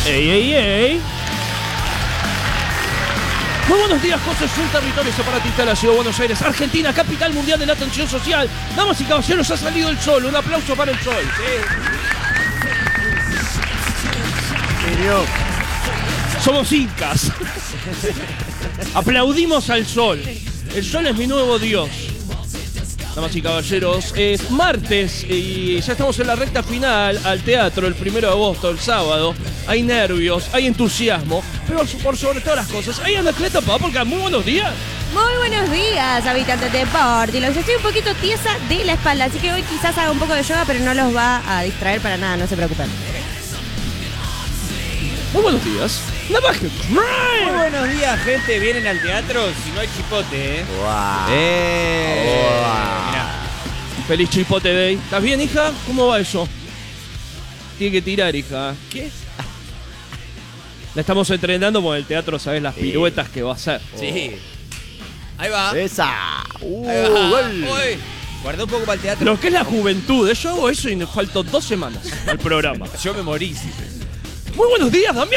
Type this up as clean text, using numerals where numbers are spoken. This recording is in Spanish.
¡Ey, ey, ey! Muy buenos días, José, es un territorio separatista de la Ciudad de Buenos Aires, Argentina, capital mundial de la atención social. Damas y caballeros, ha salido el sol. Un aplauso para el sol. Somos incas. Aplaudimos al sol. El sol es mi nuevo dios. Damas y caballeros, es martes y ya estamos en la recta final al teatro el 1 de agosto, el sábado. Hay nervios, hay entusiasmo, pero por sobre todas las cosas, hay Anacleta Popolka. Muy buenos días. Muy buenos días, habitantes de Portilos. Estoy un poquito tiesa de la espalda, así que hoy quizás haga un poco de yoga, pero no los va a distraer para nada, no se preocupen. Muy buenos días. Muy buenos días, gente. ¿Vienen al teatro? Si no hay chipote, ¿eh? Wow. Mirá. Feliz Chipote Day. ¿Estás bien, hija? ¿Cómo va eso? Tiene que tirar, hija. ¿Qué? La estamos entrenando porque el teatro, ¿sabes? Las piruetas que va a hacer. Sí. Ahí va. Esa. Ahí va. Gol. Uy. Guarda un poco para el teatro. Lo que es la juventud, yo hago eso y me faltó 2 semanas al programa. Yo me morí, sí. Muy buenos días, Damián.